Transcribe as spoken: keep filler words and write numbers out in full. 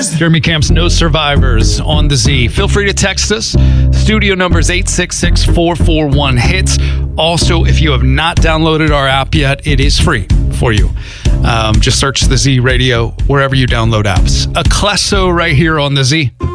Jeremy Camp's No Survivors on the Z. Feel free to text us. Studio number is eight six six, four four one, HITS. Also, if you have not downloaded our app yet, it is free for you. Um, just search the Z Radio wherever you download apps. Eclesso right here on the Z.